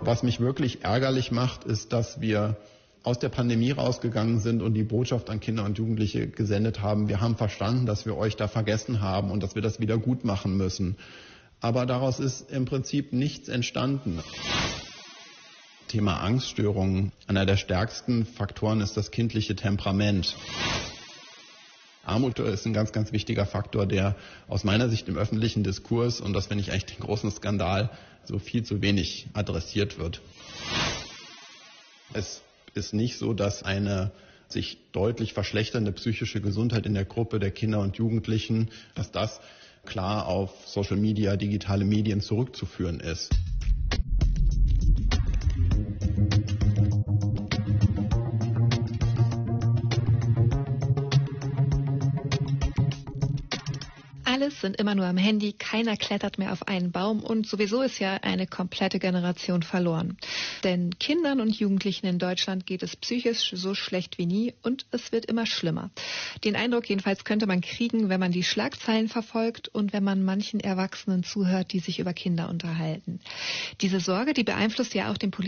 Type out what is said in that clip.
Was mich wirklich ärgerlich macht, ist, dass wir aus der Pandemie rausgegangen sind und die Botschaft an Kinder und Jugendliche gesendet haben: Wir haben verstanden, dass wir euch da vergessen haben und dass wir das wieder gut machen müssen. Aber daraus ist im Prinzip nichts entstanden. Thema Angststörungen. Einer der stärksten Faktoren ist das kindliche Temperament. Armut ist ein ganz, ganz wichtiger Faktor, der aus meiner Sicht im öffentlichen Diskurs, und das finde ich eigentlich den großen Skandal, so viel zu wenig adressiert wird. Es ist nicht so, dass eine sich deutlich verschlechternde psychische Gesundheit in der Gruppe der Kinder und Jugendlichen, dass das klar auf Social Media, digitale Medien zurückzuführen ist. Alles sind immer nur am Handy, keiner klettert mehr auf einen Baum und sowieso ist ja eine komplette Generation verloren. Denn Kindern und Jugendlichen in Deutschland geht es psychisch so schlecht wie nie und es wird immer schlimmer. Den Eindruck jedenfalls könnte man kriegen, wenn man die Schlagzeilen verfolgt und wenn man manchen Erwachsenen zuhört, die sich über Kinder unterhalten. Diese Sorge, die beeinflusst ja auch den